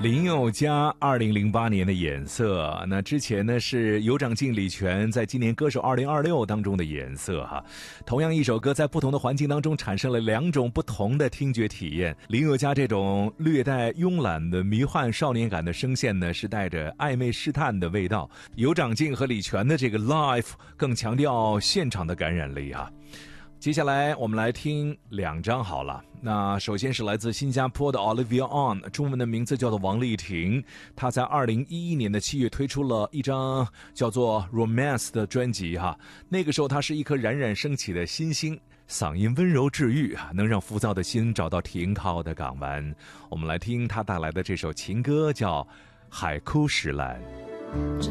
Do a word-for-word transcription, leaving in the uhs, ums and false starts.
林宥嘉二零零八年的颜色，那之前呢是有长进李泉在今年歌手二零二六当中的颜色哈。同样一首歌在不同的环境当中产生了两种不同的听觉体验。林宥嘉这种略带慵懒的迷幻少年感的声线呢，是带着暧昧试探的味道。有长进和李泉的这个 Live 更强调现场的感染力啊。接下来我们来听两张好了。那首先是来自新加坡的 Olivia On， 中文的名字叫做王丽婷。她在二零一一年的七月推出了一张叫做 Romance 的专辑哈。那个时候她是一颗冉冉升起的新星，嗓音温柔治愈，能让浮躁的心找到停靠的港湾。我们来听她带来的这首情歌叫《海枯石烂》。 这